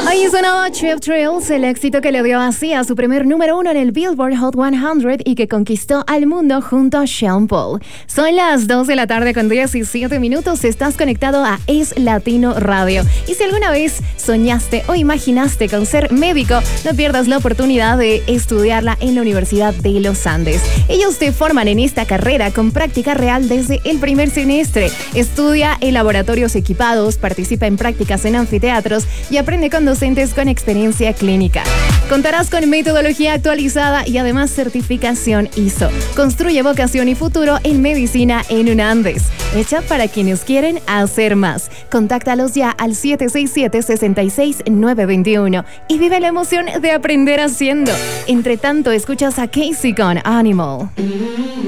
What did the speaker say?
Ahí sonaba Trip Trails, el éxito que le dio así a su primer número 1 en el Billboard Hot 100 y que conquistó al mundo junto a Sean Paul. Son las 2 de la tarde con 17 minutos. Estás conectado a Es Latino Radio. Y si alguna vez soñaste o imaginaste con ser médico, no pierdas la oportunidad de estudiarla en la Universidad de los Andes. Ellos te forman en esta carrera con práctica real desde el primer semestre. Estudia en laboratorios equipados, participa en prácticas en anfiteatros y aprende con docentes con experiencia clínica. Contarás con metodología actualizada y además certificación ISO. Construye vocación y futuro en medicina en UNANDES. Hecha para quienes quieren hacer más. Contáctalos ya al 767-66921 y vive la emoción de aprender haciendo. Entre tanto, escuchas a Casey con Animal.